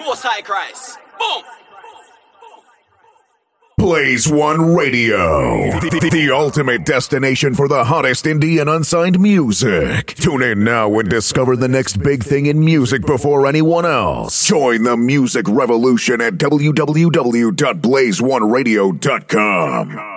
Most High Christ. Boom. Blaze One Radio, the ultimate destination for the hottest indie and unsigned music. Tune in now and discover the next big thing in music before anyone else. Join the music revolution at www.blazeoneradio.com.